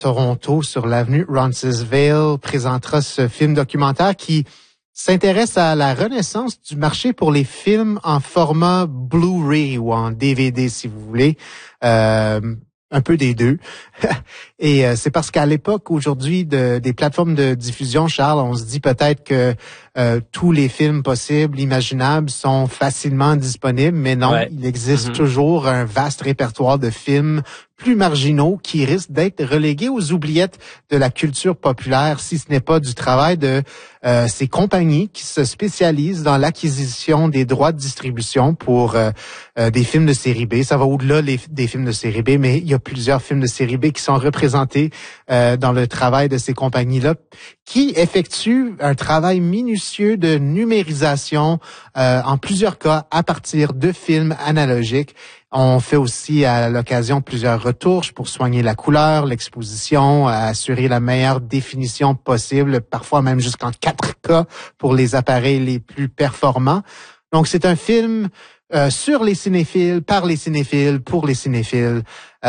Toronto, sur l'avenue Roncesvalles, présentera ce film documentaire qui s'intéresse à la renaissance du marché pour les films en format Blu-ray ou en DVD, si vous voulez. Un peu des deux. Et c'est parce qu'à l'époque, aujourd'hui, des plateformes de diffusion, Charles, on se dit peut-être que tous les films possibles, imaginables, sont facilement disponibles, mais non, il existe toujours un vaste répertoire de films plus marginaux qui risquent d'être relégués aux oubliettes de la culture populaire si ce n'est pas du travail de ces compagnies qui se spécialisent dans l'acquisition des droits de distribution pour des films de série B. Ça va au-delà des films de série B, mais il y a plusieurs films de série B qui sont représentés dans le travail de ces compagnies-là, qui effectuent un travail minutieux de numérisation en plusieurs cas à partir de films analogiques. On fait aussi à l'occasion plusieurs retouches pour soigner la couleur, l'exposition, assurer la meilleure définition possible, parfois même jusqu'en 4K pour les appareils les plus performants. Donc c'est un film sur les cinéphiles, par les cinéphiles, pour les cinéphiles.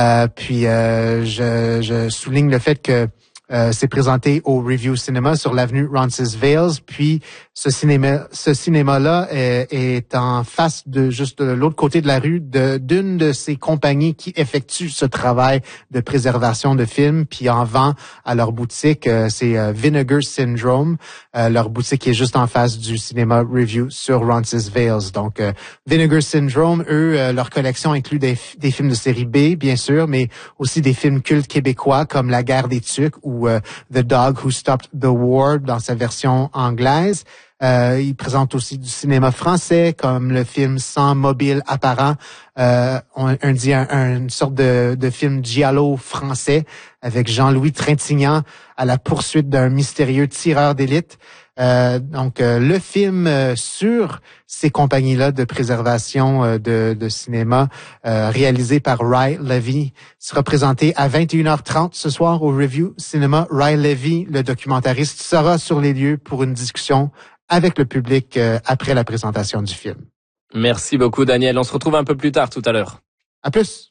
Je souligne le fait que c'est présenté au Review Cinema sur l'avenue Roncesvalles. Puis ce cinéma-là est en face de juste de l'autre côté de la rue d'une de ces compagnies qui effectuent ce travail de préservation de films, puis en vend à leur boutique. C'est Vinegar Syndrome. Leur boutique est juste en face du cinéma Review sur Roncesvalles. Donc Vinegar Syndrome, eux, leur collection inclut des films de série B, bien sûr, mais aussi des films cultes québécois comme La Guerre des Tucs ou The Dog Who Stopped the War dans sa version anglaise. Il présente aussi du cinéma français comme le film Sans mobile apparent, une sorte de film giallo français avec Jean-Louis Trintignant à la poursuite d'un mystérieux tireur d'élite. Le film sur ces compagnies-là de préservation de cinéma réalisé par Ry Levy sera présenté à 21h30 ce soir au Review Cinema. Ry Levy, le documentariste, sera sur les lieux pour une discussion avec le public après la présentation du film. Merci beaucoup, Daniel. On se retrouve un peu plus tard tout à l'heure. À plus.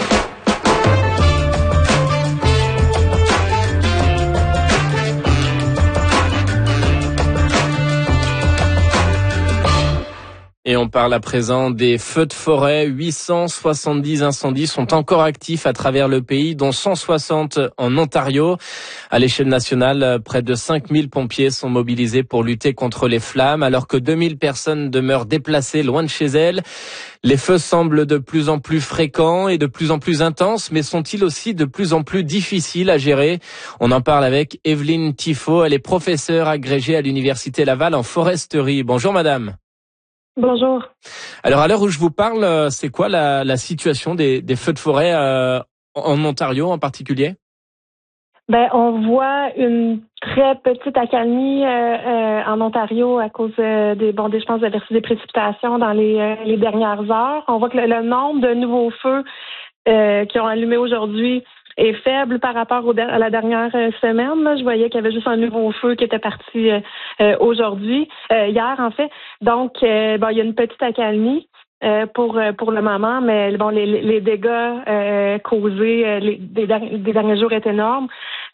Et on parle à présent des feux de forêt. 870 incendies sont encore actifs à travers le pays, dont 160 en Ontario. À l'échelle nationale, près de 5000 pompiers sont mobilisés pour lutter contre les flammes, alors que 2000 personnes demeurent déplacées loin de chez elles. Les feux semblent de plus en plus fréquents et de plus en plus intenses, mais sont-ils aussi de plus en plus difficiles à gérer? On en parle avec Evelyne Tifo. Elle est professeure agrégée à l'Université Laval en foresterie. Bonjour madame. Bonjour. Alors à l'heure où je vous parle, c'est quoi la situation des feux de forêt en Ontario en particulier? On voit une très petite accalmie en Ontario à cause je pense, de la versée des précipitations dans les dernières heures. On voit que le nombre de nouveaux feux qui ont allumé aujourd'hui est faible par rapport à la dernière semaine. Là. Je voyais qu'il y avait juste un nouveau feu qui était parti aujourd'hui, hier en fait. Donc, il y a une petite accalmie pour le moment, mais les dégâts causés des derniers jours est énorme.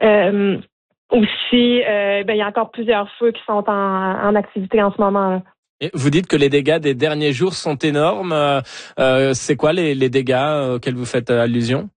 Aussi, il y a encore plusieurs feux qui sont en activité en ce moment. Et vous dites que les dégâts des derniers jours sont énormes. C'est quoi les dégâts auxquels vous faites allusion?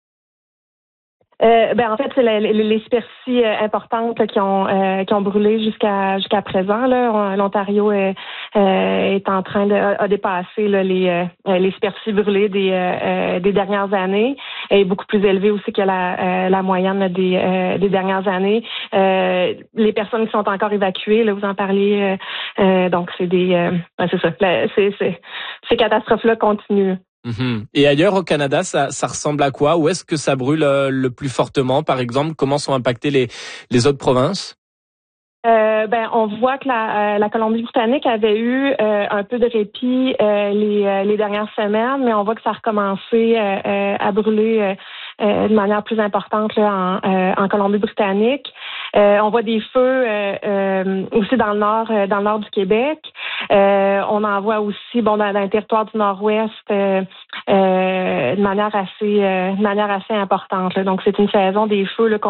En fait, c'est les superficies importantes là, qui ont brûlé jusqu'à présent. Là, l'Ontario est en train de dépasser là, les superficies brûlées des dernières années et beaucoup plus élevées aussi que la moyenne là, des dernières années. Les personnes qui sont encore évacuées, là, vous en parliez. Donc c'est c'est ça. Ces catastrophes-là continuent. Et ailleurs au Canada, ça ressemble à quoi? Où est-ce que ça brûle le plus fortement, par exemple? Comment sont impactées les autres provinces? On voit que la Colombie-Britannique avait eu un peu de répit les dernières semaines, mais on voit que ça a recommencé à brûler de manière plus importante là, en Colombie-Britannique. On voit des feux aussi dans le nord du Québec. On en voit aussi dans le territoire du Nord-Ouest de manière assez importante. Là. Donc c'est une saison des feux là,